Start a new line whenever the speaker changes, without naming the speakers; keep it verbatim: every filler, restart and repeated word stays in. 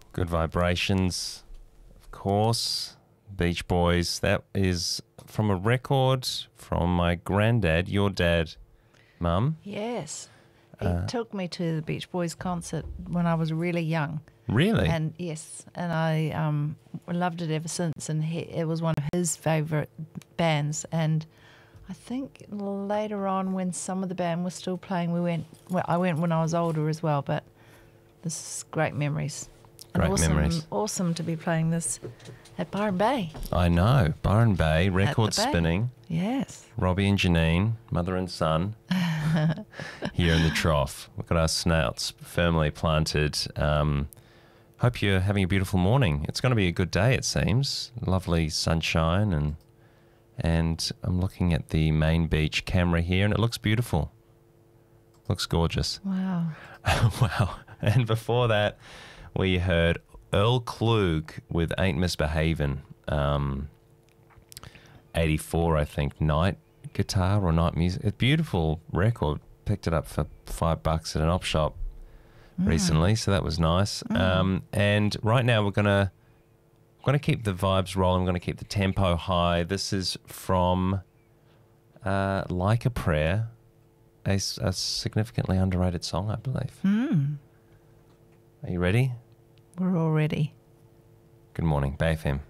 Good vibrations, of course. Beach Boys. That is from a record from my granddad, your dad, Mum.
Yes. He
Uh,
took me to the Beach Boys concert when I was really young.
Really?
And yes, and I um, loved it ever since. And he, it was one of his favourite bands. And I think later on, when some of the band was still playing, we went. Well, I went when I was older as well. But this is great memories. And
Great
awesome,
memories.
Awesome to be playing this at Byron Bay.
I know. Byron Bay,
At
record
the Bay.
spinning.
Yes.
Robbie and Janine, mother and son, here in the trough. We've got our snouts firmly planted. Um, hope you're having a beautiful morning. It's going to be a good day, it seems. Lovely sunshine, and and I'm looking at the main beach camera here, and it looks beautiful. Looks gorgeous.
Wow.
Wow. And before that, we heard Earl Klug with Ain't Misbehavin'. Um, eighty-four, I think, night guitar or night music. A beautiful record. Picked it up for five bucks at an op shop
Mm.
recently, so that was nice.
Mm.
Um, and right now we're gonna gonna keep the vibes rolling. We're gonna keep the tempo high. This is from uh, Like a Prayer, a, s- a significantly underrated song, I believe.
Mm.
Are you ready?
We're all ready.
Good morning, Bay F M.